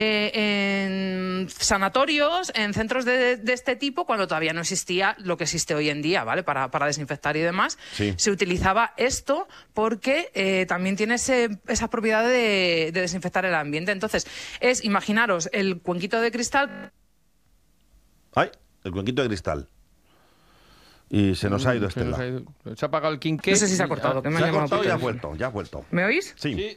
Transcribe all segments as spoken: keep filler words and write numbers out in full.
en sanatorios, en centros de, de este tipo, cuando todavía no existía lo que existe hoy en día, ¿vale? Para, para desinfectar y demás, sí. se utilizaba esto porque eh, también tiene ese, esa propiedad de, de desinfectar el ambiente. Entonces, es, imaginaros, el cuenquito de cristal... ¡Ay! El cuenquito de cristal. Y se nos ha ido se Estela. nos ha ido. Se ha apagado el quinqué. No sé si se ha cortado. Que me Se han ha llamado cortado y Peter. ha vuelto, ya ha vuelto. ¿Me oís? Sí. Sí.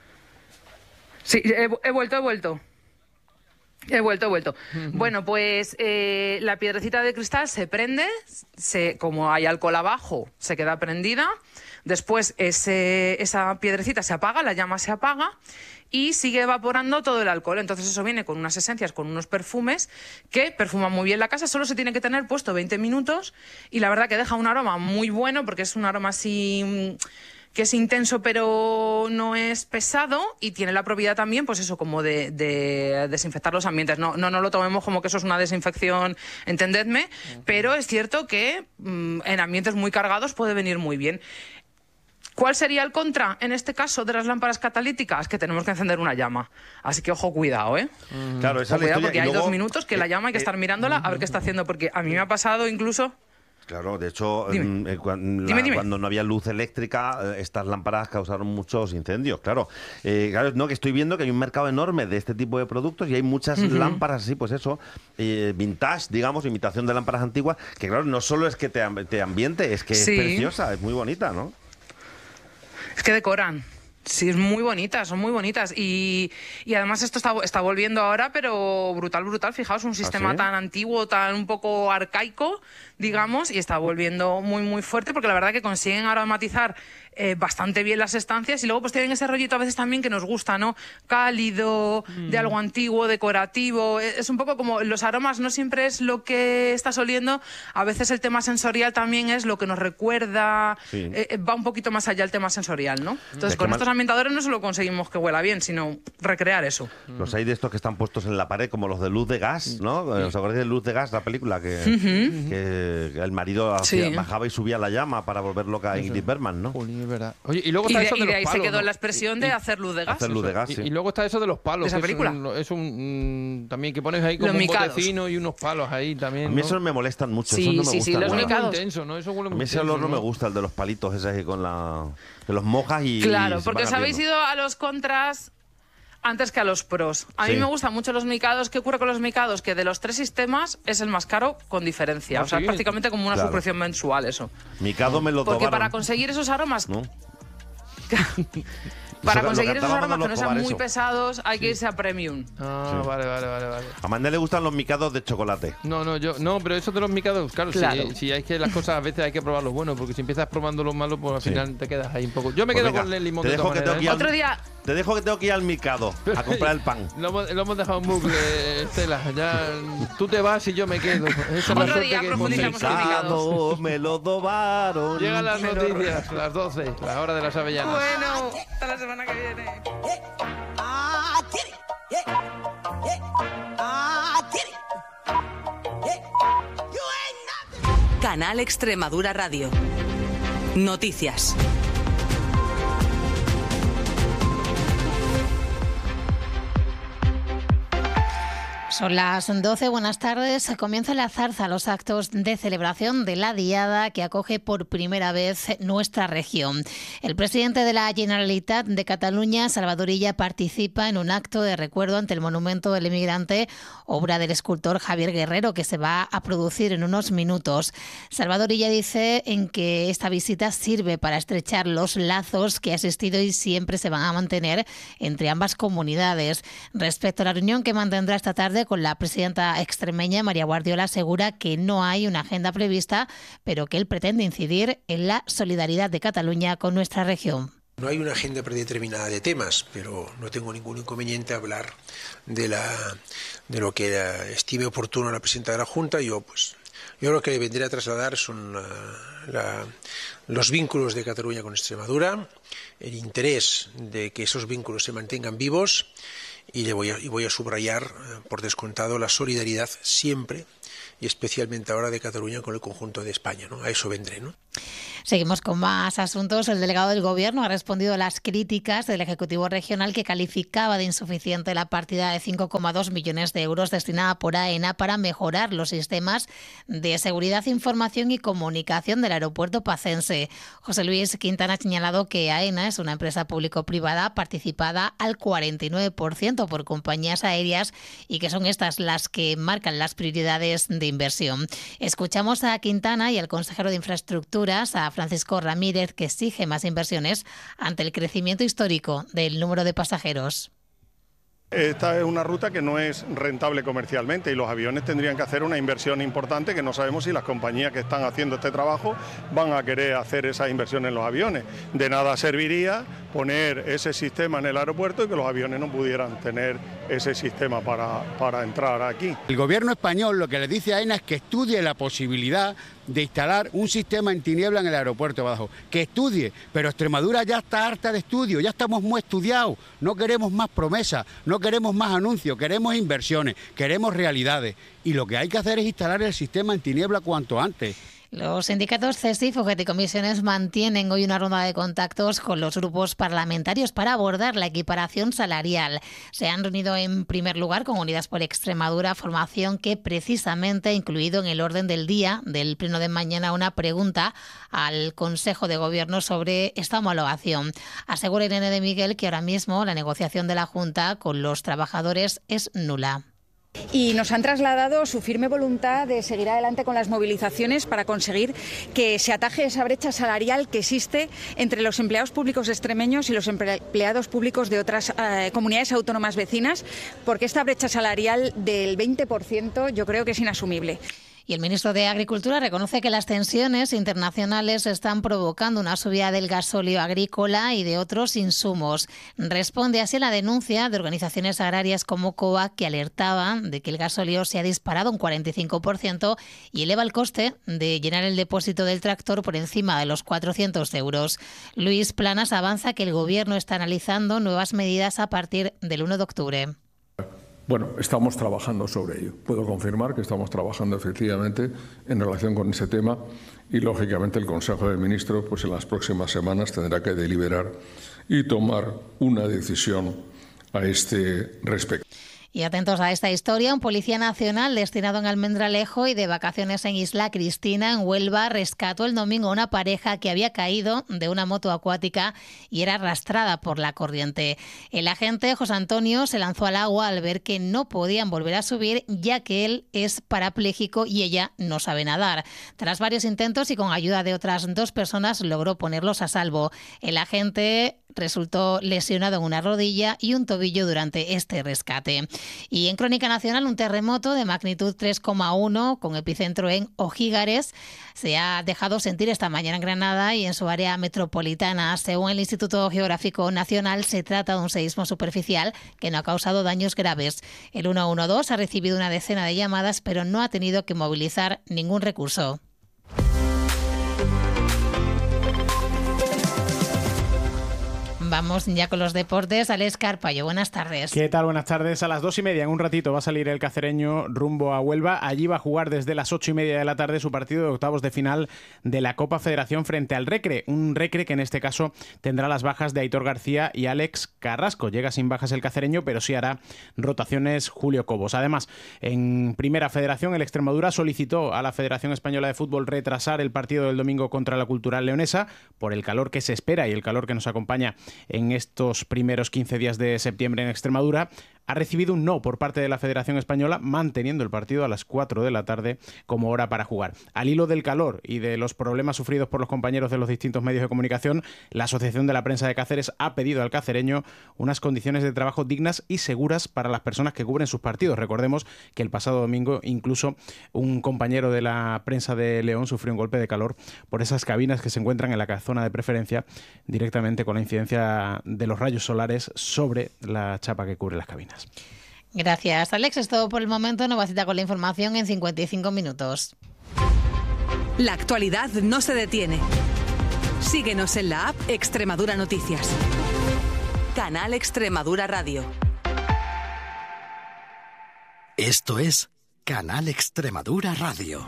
Sí, he, he vuelto, he vuelto. He vuelto, he vuelto. Uh-huh. Bueno, pues eh, la piedrecita de cristal se prende, se, como hay alcohol abajo, se queda prendida. Después ese, esa piedrecita se apaga, la llama se apaga y sigue evaporando todo el alcohol. Entonces eso viene con unas esencias, con unos perfumes que perfuman muy bien la casa. Solo se tiene que tener puesto veinte minutos y la verdad que deja un aroma muy bueno porque es un aroma así... que es intenso pero no es pesado y tiene la propiedad también, pues eso, como de, de desinfectar los ambientes. No, no, no lo tomemos como que eso es una desinfección, entendedme, uh-huh. pero es cierto que mmm, en ambientes muy cargados puede venir muy bien. ¿Cuál sería el contra, en este caso, de las lámparas catalíticas? Que tenemos que encender una llama. Así que, ojo, cuidado, ¿eh? Uh-huh. Claro, esa ojo, es la cuidado, porque hay luego, dos minutos que eh, la llama hay que eh, estar mirándola a ver qué está haciendo, porque a mí me ha pasado incluso... Claro, de hecho, dime. Eh, cuando, dime, la, dime. cuando no había luz eléctrica, eh, estas lámparas causaron muchos incendios, claro. Eh, claro, no, que estoy viendo que hay un mercado enorme de este tipo de productos y hay muchas uh-huh. lámparas así, pues eso, eh, vintage, digamos, imitación de lámparas antiguas, que claro, no solo es que te, te ambiente, es que sí. es preciosa, es muy bonita, ¿no? Es que decoran. Sí, es muy bonita, son muy bonitas. Y, y además esto está, está volviendo ahora, pero brutal, brutal. Fijaos, un sistema ¿Ah, sí? tan antiguo, tan un poco arcaico, digamos, y está volviendo muy, muy fuerte, porque la verdad que consiguen aromatizar eh, bastante bien las estancias y luego pues tienen ese rollito a veces también que nos gusta, ¿no? Cálido, mm. de algo antiguo, decorativo. Es un poco como los aromas no siempre es lo que estás oliendo, a veces el tema sensorial también es lo que nos recuerda, sí. eh, va un poquito más allá el tema sensorial, ¿no? Entonces con estos ambientadores no solo conseguimos que huela bien, sino recrear eso. Los hay de estos que están puestos en la pared, como los de Luz de Gas, ¿no? ¿Os acordáis de Luz de Gas, la película? Que, uh-huh. que, que el marido hacía, sí. bajaba y subía la llama para volver loca a Ingrid Bergman, ¿no? Oye, y luego está y de, eso de, y de los ahí palos, se quedó ¿no? la expresión de y, hacer luz de gas. Hacer luz de gas, y, sí. y luego está eso de los palos. ¿De esa que película? Es un, es un mm, también que pones ahí como los un micados. botecino y unos palos ahí también. A mí ¿no? esos me molestan mucho. Sí, esos no me sí, gustan, sí, los bueno. micados. Intenso, ¿no? Eso huele muy a mí ese intenso, olor no ¿no? me gusta, el de los palitos ese ahí con la... que los mojas y... Claro, y porque os habéis ido a los contras antes que a los pros. A sí. mí me gustan mucho los micados. ¿Qué ocurre con los micados? Que de los tres sistemas es el más caro con diferencia. ¿Ah, o sea, sí? es prácticamente como una Claro. suscripción mensual eso. Micado me lo Porque tomaron. para conseguir esos aromas... ¿No? Para Eso, conseguir esos aromas que no sean muy eso. pesados hay sí. que irse a Premium. Ah, Sí. vale, vale, vale, vale. A Manuel le gustan los micados de chocolate. No, no, yo no, pero eso de los micados, claro, Claro. Si, si hay que las cosas a veces hay que probar los buenos, porque si empiezas probando los malos, pues al Sí. final te quedas ahí un poco. Yo me Pues quedo venga, con el limón te de dejo todas que tengo maneras, que ir ¿eh? al- Otro día... Te dejo que tengo que ir al micado a comprar el pan. Lo hemos, lo hemos dejado en bucle, Estela. Ya tú te vas y yo me quedo. Esa es la Otro suerte día que profundizamos en conseguí. micados. Me lo dobaron. Llegan las noticias, las doce, la hora de las avellanas. Bueno, hasta la semana que viene. Canal Extremadura Radio. Noticias. Son las doce, buenas tardes. Comienza la zarza, los actos de celebración de la Diada que acoge por primera vez nuestra región. El presidente de la Generalitat de Cataluña, Salvador Illa, participa en un acto de recuerdo ante el Monumento del Emigrante, obra del escultor Javier Guerrero, que se va a producir en unos minutos. Salvador Illa dice en que esta visita sirve para estrechar los lazos que ha existido y siempre se van a mantener entre ambas comunidades. Respecto a la reunión que mantendrá esta tarde con la presidenta extremeña, María Guardiola asegura que no hay una agenda prevista, pero que él pretende incidir en la solidaridad de Cataluña con nuestra región. No hay una agenda predeterminada de temas, pero no tengo ningún inconveniente a hablar de, la, de lo que estime oportuno la presidenta de la Junta. Yo, pues, yo lo que le vendré a trasladar son uh, la, los vínculos de Cataluña con Extremadura, el interés de que esos vínculos se mantengan vivos. Y, le voy a, y voy a subrayar, por descontado, la solidaridad siempre y especialmente ahora de Cataluña con el conjunto de España, ¿no? A eso vendré, ¿no? Seguimos con más asuntos. El delegado del Gobierno ha respondido a las críticas del Ejecutivo Regional, que calificaba de insuficiente la partida de cinco coma dos millones de euros destinada por AENA para mejorar los sistemas de seguridad, información y comunicación del aeropuerto pacense. José Luis Quintana ha señalado que AENA es una empresa público-privada participada al cuarenta y nueve por ciento por compañías aéreas y que son estas las que marcan las prioridades de inversión. Escuchamos a Quintana y al consejero de Infraestructuras, a Francisco Ramírez, que exige más inversiones ante el crecimiento histórico del número de pasajeros. Esta es una ruta que no es rentable comercialmente y los aviones tendrían que hacer una inversión importante que no sabemos si las compañías que están haciendo este trabajo van a querer hacer esa inversión en los aviones. De nada serviría poner ese sistema en el aeropuerto y que los aviones no pudieran tener ese sistema para, para entrar aquí. El gobierno español lo que le dice a AENA es que estudie la posibilidad de instalar un sistema antiniebla en el aeropuerto de Badajoz. Que estudie, pero Extremadura ya está harta de estudio, ya estamos muy estudiados, no queremos más promesas, no queremos más anuncios, queremos inversiones, queremos realidades. Y lo que hay que hacer es instalar el sistema antiniebla cuanto antes. Los sindicatos CESIF, UGT y Comisiones mantienen hoy una ronda de contactos con los grupos parlamentarios para abordar la equiparación salarial. Se han reunido en primer lugar con Unidas por Extremadura, formación que precisamente ha incluido en el orden del día del pleno de mañana una pregunta al Consejo de Gobierno sobre esta homologación. Asegura Irene de Miguel que ahora mismo la negociación de la Junta con los trabajadores es nula. Y nos han trasladado su firme voluntad de seguir adelante con las movilizaciones para conseguir que se ataje esa brecha salarial que existe entre los empleados públicos extremeños y los empleados públicos de otras eh, comunidades autónomas vecinas, porque esta brecha salarial del veinte por ciento yo creo que es inasumible. Y el ministro de Agricultura reconoce que las tensiones internacionales están provocando una subida del gasóleo agrícola y de otros insumos. Responde así a la denuncia de organizaciones agrarias como COAG, que alertaban de que el gasóleo se ha disparado un cuarenta y cinco por ciento y eleva el coste de llenar el depósito del tractor por encima de los cuatrocientos euros. Luis Planas avanza que el Gobierno está analizando nuevas medidas a partir del uno de octubre. Bueno, estamos trabajando sobre ello. Puedo confirmar que estamos trabajando efectivamente en relación con ese tema y, lógicamente, el Consejo de Ministros pues, en las próximas semanas tendrá que deliberar y tomar una decisión a este respecto. Y atentos a esta historia, un policía nacional destinado en Almendralejo y de vacaciones en Isla Cristina, en Huelva, rescató el domingo a una pareja que había caído de una moto acuática y era arrastrada por la corriente. El agente José Antonio se lanzó al agua al ver que no podían volver a subir, ya que él es parapléjico y ella no sabe nadar. Tras varios intentos y con ayuda de otras dos personas logró ponerlos a salvo. El agente resultó lesionado en una rodilla y un tobillo durante este rescate. Y en Crónica Nacional, un terremoto de magnitud tres coma uno con epicentro en Ojígares se ha dejado sentir esta mañana en Granada y en su área metropolitana. Según el Instituto Geográfico Nacional, se trata de un seísmo superficial que no ha causado daños graves. El ciento doce ha recibido una decena de llamadas, pero no ha tenido que movilizar ningún recurso. Vamos ya con los deportes. Alex Carpallo, buenas tardes. ¿Qué tal? Buenas tardes. A las dos y media, en un ratito, va a salir el cacereño rumbo a Huelva. Allí va a jugar desde las ocho y media de la tarde su partido de octavos de final de la Copa Federación frente al Recre. Un Recre que en este caso tendrá las bajas de Aitor García y Alex Carrasco. Llega sin bajas el cacereño, pero sí hará rotaciones Julio Cobos. Además, en Primera Federación, el Extremadura solicitó a la Federación Española de Fútbol retrasar el partido del domingo contra la Cultural Leonesa por el calor que se espera y el calor que nos acompaña en estos primeros quince días de septiembre en Extremadura. Ha recibido un no por parte de la Federación Española, manteniendo el partido a las cuatro de la tarde como hora para jugar. Al hilo del calor y de los problemas sufridos por los compañeros de los distintos medios de comunicación, la Asociación de la Prensa de Cáceres ha pedido al cacereño unas condiciones de trabajo dignas y seguras para las personas que cubren sus partidos. Recordemos que el pasado domingo incluso un compañero de la prensa de León sufrió un golpe de calor por esas cabinas que se encuentran en la zona de preferencia, directamente con la incidencia de los rayos solares sobre la chapa que cubre las cabinas. Gracias, Alex. Es todo por el momento. Nueva cita con la información en cincuenta y cinco minutos. La actualidad no se detiene. Síguenos en la app Extremadura Noticias. Canal Extremadura Radio. Esto es Canal Extremadura Radio.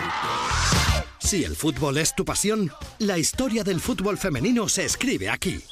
Si el fútbol es tu pasión, la historia del fútbol femenino se escribe aquí.